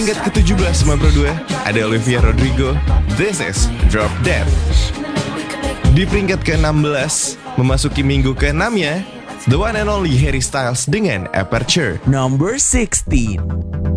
peringkat ke-17 92 ada Olivia Rodrigo, This Is Drop Dead. Di peringkat ke-16 memasuki minggu ke-6-nya, The one and only Harry Styles dengan Aperture. Number 16.